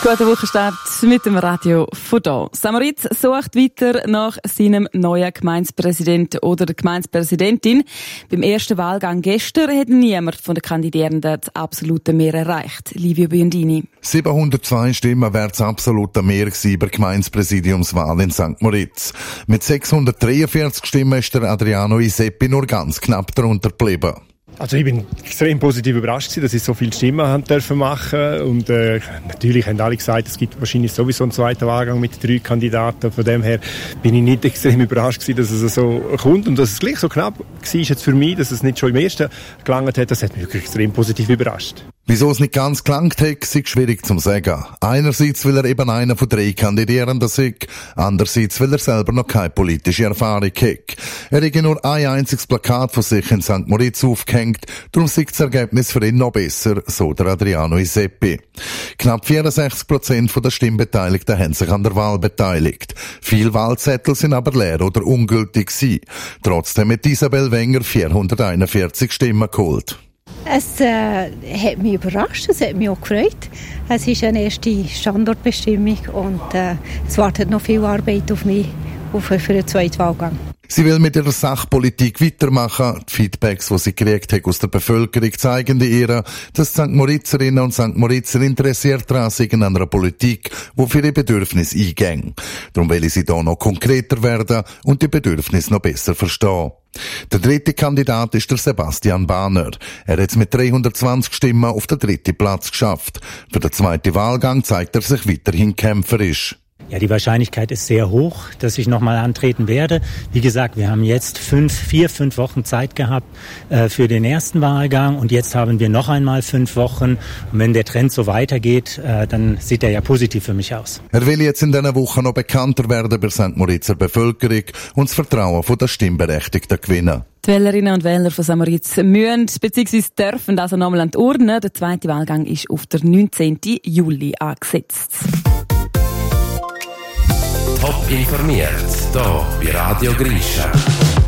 Guten Wochenstart mit dem Radio von da. Samoritz sucht weiter nach seinem neuen Gemeindepräsidenten oder der Gemeindepräsidentin. Beim ersten Wahlgang gestern hat niemand von den Kandidierenden das absolute Mehr erreicht. Livio Biondini. 702 Stimmen wäre das absolute Mehr gewesen bei der Gemeindepräsidiumswahl in St. Moritz. Mit 643 Stimmen ist der Adriano Iseppi nur ganz knapp darunter geblieben. Also ich bin extrem positiv überrascht gewesen, dass ich so viele Stimmen haben dürfen machen und natürlich haben alle gesagt, es gibt wahrscheinlich sowieso einen zweiten Wahlgang mit 3 Kandidaten. Von dem her bin ich nicht extrem überrascht gewesen, dass es so kommt und dass es gleich so knapp war jetzt für mich, dass es nicht schon im ersten gelangt hat. Das hat mich wirklich extrem positiv überrascht. Wieso es nicht ganz gelangt hat, ist schwierig zu sagen. Einerseits, weil er eben einer von 3 Kandidierenden ist, andererseits, weil er selber noch keine politische Erfahrung hat. Er hat nur ein einziges Plakat von sich in St. Moritz aufgehängt, darum ist das Ergebnis für ihn noch besser, so der Adriano Iseppi. Knapp 64% der Stimmbeteiligten haben sich an der Wahl beteiligt. Viele Wahlzettel sind aber leer oder ungültig gewesen. Trotzdem hat Isabel Wenger 441 Stimmen geholt. Es hat mich überrascht, es hat mich auch gefreut. Es ist eine erste Standortbestimmung und es wartet noch viel Arbeit auf mich für den zweiten Wahlgang. Sie will mit ihrer Sachpolitik weitermachen. Die Feedbacks, die sie gekriegt hat aus der Bevölkerung, zeigen ihr, dass St. Moritzerinnen und St. Moritzer interessiert daran sind an einer Politik, die für ihre Bedürfnisse eingeht. Darum will sie hier noch konkreter werden und die Bedürfnisse noch besser verstehen. Der dritte Kandidat ist der Sebastian Bahner. Er hat es mit 320 Stimmen auf den 3. Platz geschafft. Für den zweiten Wahlgang zeigt er sich weiterhin kämpferisch. Ja, die Wahrscheinlichkeit ist sehr hoch, dass ich nochmal antreten werde. Wie gesagt, wir haben jetzt 5 Wochen Zeit gehabt für den ersten Wahlgang und jetzt haben wir noch einmal 5 Wochen. Und wenn der Trend so weitergeht, dann sieht er ja positiv für mich aus. Er will jetzt in dieser Woche noch bekannter werden bei der St. Moritzer Bevölkerung und das Vertrauen der Stimmberechtigten gewinnen. Die Wählerinnen und Wähler von St. Moritz müssen bzw. dürfen also nochmal an die Urne. Der zweite Wahlgang ist auf den 19. Juli angesetzt. Top informiert, hier bei Radio Grisha.